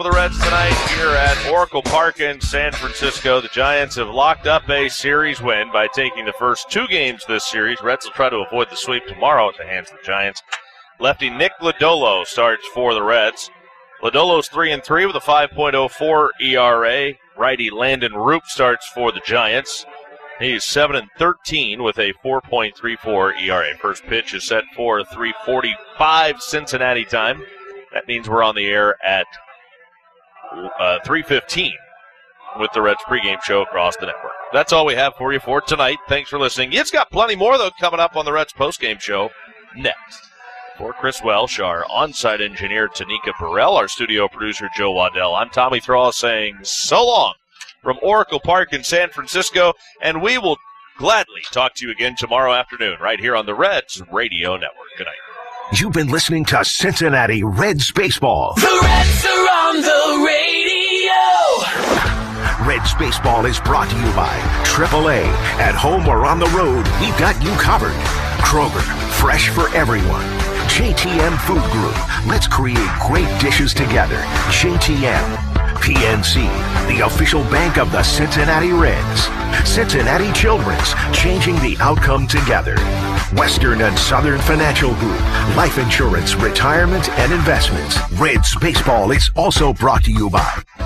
For the Reds tonight here at Oracle Park in San Francisco, the Giants have locked up a series win by taking the first two games this series. Reds will try to avoid the sweep tomorrow at the hands of the Giants. Lefty Nick Lodolo starts for the Reds. Lodolo's 3-3 with a 5.04 ERA. Righty Landon Roop starts for the Giants. He's 7-13 with a 4.34 ERA. First pitch is set for 3:45 Cincinnati time. That means we're on the air at 3:15 with the Reds pregame show across the network. That's all we have for you for tonight. Thanks for listening. It's got plenty more, though, coming up on the Reds postgame show next. For Chris Welsh, our on-site engineer, Tanika Burrell, our studio producer, Joe Waddell, I'm Tommy Thrall saying so long from Oracle Park in San Francisco, and we will gladly talk to you again tomorrow afternoon right here on the Reds Radio Network. Good night. You've been listening to Cincinnati Reds Baseball. The Reds are on the radio. Reds Baseball is brought to you by AAA. At home or on the road, we've got you covered. Kroger, fresh for everyone. JTM Food Group. Let's create great dishes together. JTM. PNC, the official bank of the Cincinnati Reds. Cincinnati Children's, changing the outcome together. Western and Southern Financial Group, life insurance, retirement, and investments. Reds Baseball is also brought to you by